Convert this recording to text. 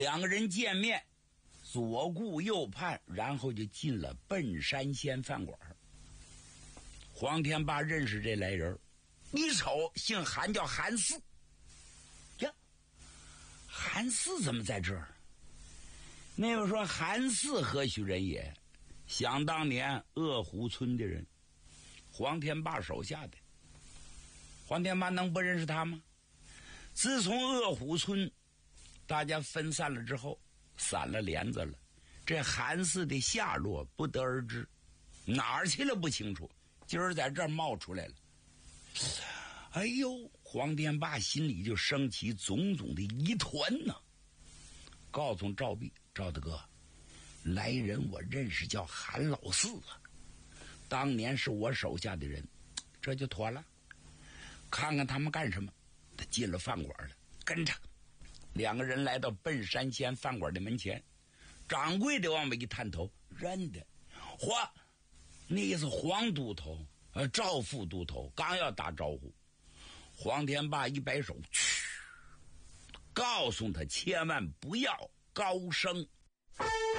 两个人见面，左顾右盼，然后就进了奔山仙饭馆。黄天霸认识这来人，一瞅姓韩，叫韩四。呀，韩四怎么在这儿？那个说韩四何许人也？想当年鄂湖村的人，黄天霸手下的。黄天霸能不认识他吗？自从鄂湖村大家分散了之后，散了帘子了，这韩四的下落不得而知，哪儿去了不清楚，今儿在这儿冒出来了。哎呦，黄天霸心里就升起种种的疑团呢。告诉赵弼，赵大哥，来人我认识，叫韩老四啊，当年是我手下的人，这就妥了。看看他们干什么。他进了饭馆了，跟着两个人来到奔山仙饭馆的门前，掌柜的往外一探头，认得，那是黄都头，赵副都头，刚要打招呼，黄天霸一摆手，去，告诉他千万不要高声